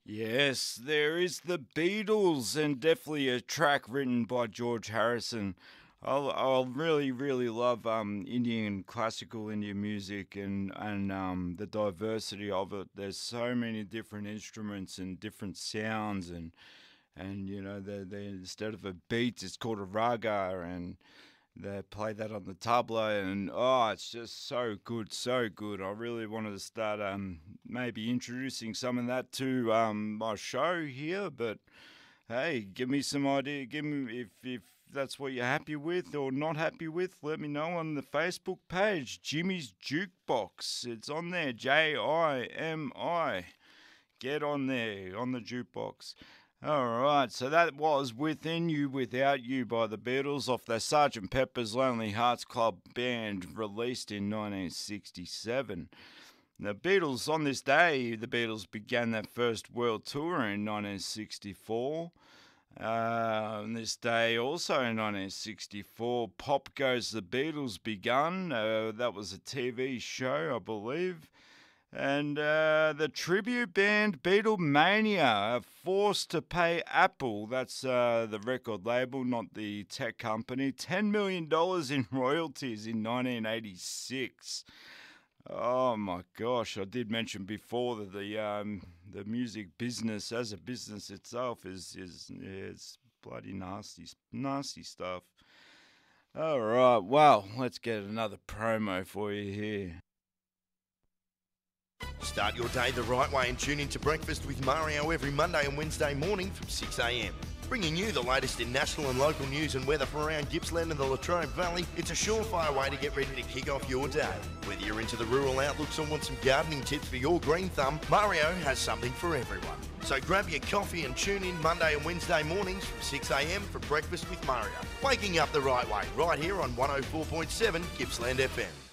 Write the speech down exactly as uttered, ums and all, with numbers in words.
Yes, there is the Beatles, and definitely a track written by George Harrison. I'll, I'll really, really love um, Indian classical Indian music and and um, the diversity of it. There's so many different instruments and different sounds, and and you know, the the instead of a beat, it's called a raga, and they play that on the tabla, and oh, it's just so good, so good. I really wanted to start um, maybe introducing some of that to um, my show here, but hey, give me some idea. Give me if if that's what you're happy with or not happy with. Let me know on the Facebook page, Jimmy's Jukebox. It's on there, J I M I. Get on there on the jukebox. All right, so that was Within You Without You by the Beatles off their sergeant Pepper's Lonely Hearts Club Band, released in nineteen sixty-seven. The Beatles, on this day, the Beatles began their first world tour in nineteen sixty-four. Uh, on this day, also in nineteen sixty-four, Pop Goes the Beatles begun. Uh, that was a T V show, I believe. And uh, the tribute band Beatlemania are forced to pay Apple, that's uh, the record label, not the tech company, ten million dollars in royalties in nineteen eighty-six. Oh my gosh! I did mention before that the um, the music business, as a business itself, is is is bloody nasty, nasty stuff. All right, well, let's get another promo for you here. Start your day the right way and tune in to Breakfast with Mario every Monday and Wednesday morning from six a m. Bringing you the latest in national and local news and weather from around Gippsland and the Latrobe Valley, it's a surefire way to get ready to kick off your day. Whether you're into the rural outlooks or want some gardening tips for your green thumb, Mario has something for everyone. So grab your coffee and tune in Monday and Wednesday mornings from six a m for Breakfast with Mario. Waking up the right way, right here on one oh four point seven Gippsland F M.